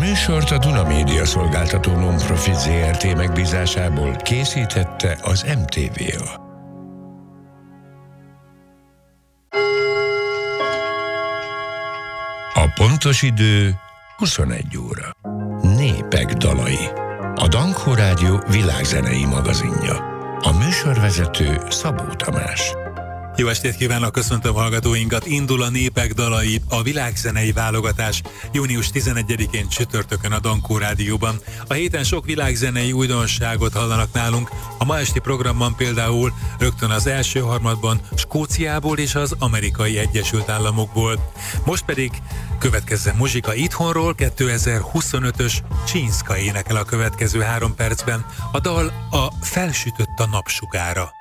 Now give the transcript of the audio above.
műsort a Duna Média Szolgáltató Non-Profit Zrt. Megbízásából készítette az MTVA. A pontos idő 21 óra. Népek dalai. A Dankó Rádió világzenei magazinja. A műsorvezető Szabó Tamás. Jó estét kívánok, köszöntöm hallgatóinkat! Indul a Népek dalai, a világzenei válogatás június 11-én csütörtökön a Dankó Rádióban. A héten sok világzenei újdonságot hallanak nálunk. A ma esti programban például rögtön az első harmadban Skóciából és az Amerikai Egyesült Államokból. Most pedig következzen muzsika itthonról, 2025-ös Csinszka énekel a következő 3 percben. A dal a Felsütött a napsugára.